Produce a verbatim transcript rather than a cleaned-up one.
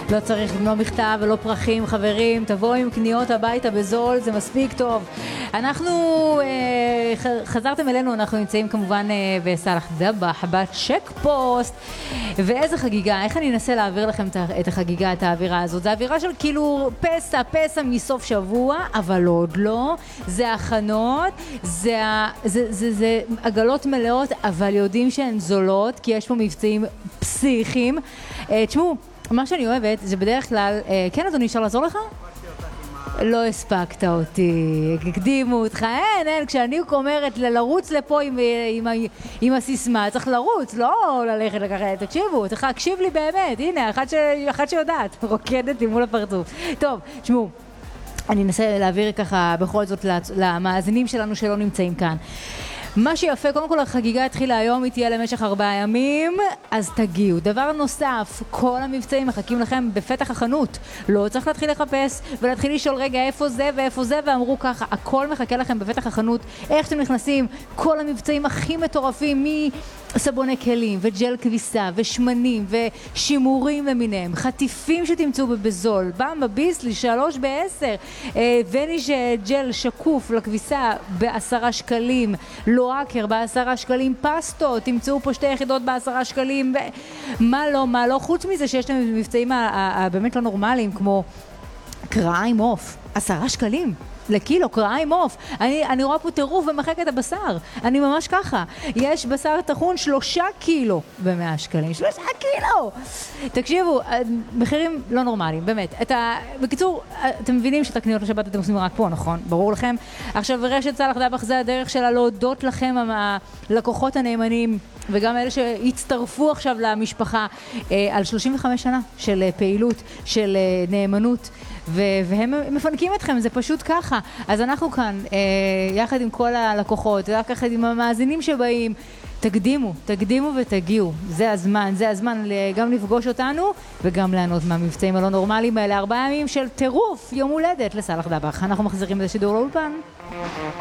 לא צריך לא מכתב ולא פרחים, חברים, תבואו עם קניות הביתה בזול, זה מספיק טוב. אנחנו, אה, חזרתם אלינו, אנחנו נמצאים כמובן אה, בסלאח דבאח, בצ'ק פוסט, ואיזה חגיגה, איך אני אנסה להעביר לכם את החגיגה, את האווירה הזאת? זה אווירה של כאילו פסע, פסע מסוף שבוע, אבל עוד לא, זה הכנות, זה, זה, זה, זה עגלות מלאות, אבל יודעים שהן זולות, כי יש פה מבצעים פסיכיים. אה, תשמעו, מה שאני אוהבת זה בדרך כלל, אה, כן אדוני, אפשר לעזור לך? לא הספקת אותי, הקדימו אותך, אין, אין, כשאני אומרת לרוץ לפה עם, עם, עם, עם הסיסמה, צריך לרוץ, לא ללכת לקחת, תקשיבו, צריך להקשיב לי באמת, הנה, אחת, ש, אחת שיודעת, רוקדת לי מול הפרצוף. טוב, תשמעו, אני אנסה להעביר ככה בכל זאת למאזינים שלנו שלא נמצאים כאן. מה שיפה, קודם כל החגיגה התחילה היום, היא תהיה למשך ארבעה ימים, אז תגיעו. דבר נוסף, כל המבצעים מחכים לכם בפתח החנות. לא צריך להתחיל לחפש ולהתחיל לשאול רגע איפה זה ואיפה זה, ואמרו ככה, הכל מחכה לכם בפתח החנות. איך שאתם נכנסים, כל המבצעים הכי מטורפים, מסבוני כלים וג'ל כביסה ושמנים ושימורים למיניהם, חטיפים שתמצאו בזול, במבה ביסלי שלוש בעשר, וניש ג'ל שקוף לכביסה בעשרה שקלים, לואקר בעשרה שקלים, פסטו, תמצאו פה שתי יחידות בעשרה שקלים, מה לא, מה לא, חוץ מזה שיש להם מבצעים באמת לא נורמליים, כמו קראה עם עוף, עשרה שקלים. לקילו, קראה עם עוף. אני, אני רואה פה טירוף במחלקת הבשר. אני ממש ככה. יש בשר טחון שלושה קילו במאה שקלים. שלושה קילו! תקשיבו, מחירים לא נורמליים, באמת. את ה... בקיצור, אתם מבינים שאת הקניות לשבת אתם עושים רק פה, נכון? ברור לכם? עכשיו, רשת סלאח דבאח זה הדרך שלה להודות לכם, הלקוחות הנאמנים, וגם אלה שהצטרפו עכשיו למשפחה, על שלושים וחמש שנה של פעילות, של נאמנות, והם מפנקים אתכם, זה פשוט ככה. אז אנחנו כאן, יחד עם כל הלקוחות, יחד עם המאזינים שבאים, תקדימו, תקדימו ותגיעו. זה הזמן, זה הזמן גם לפגוש אותנו, וגם לענות מהמבצעים הלא נורמליים האלה. ארבעה ימים של טירוף, יום הולדת לסלאח דבאח. אנחנו מחזירים את השידור לאולפן.